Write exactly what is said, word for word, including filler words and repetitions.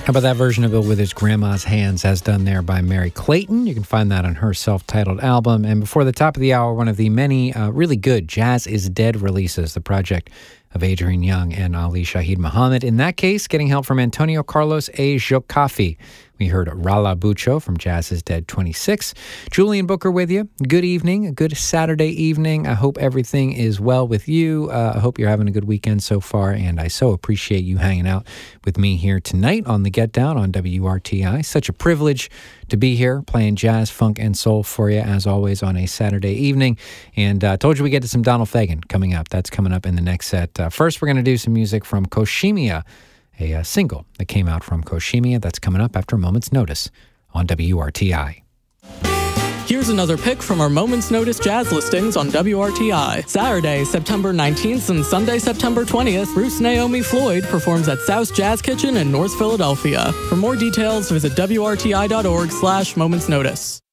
How about that version of it with his grandma's hands, as done there by Mary Clayton? You can find that on her self-titled album. And before the top of the hour, one of the many uh, really good Jazz is Dead releases, the project of Adrian Younge and Ali Shaheed Muhammad. In that case, getting help from Antonio Carlos A. Jocafi. We heard Rala Bucho from Jazz is Dead twenty-six. Julian Booker with you. Good evening, a good Saturday evening. I hope everything is well with you. Uh, I hope you're having a good weekend so far, and I so appreciate you hanging out with me here tonight on The Get Down on W R T I. Such a privilege to be here playing jazz, funk, and soul for you, as always, on a Saturday evening. And I uh, told you we get to some Donald Fagen coming up. That's coming up in the next set. Uh, first, we're going to do some music from Koshimiya, a uh, single that came out from Koshimiya. That's coming up after a moment's notice on W R T I. Here's another pick from our Moment's Notice jazz listings on W R T I. Saturday, September nineteenth and Sunday, September twentieth, Bruce Naomi Floyd performs at South Jazz Kitchen in North Philadelphia. For more details, visit W R T I dot org slash Moment's Notice.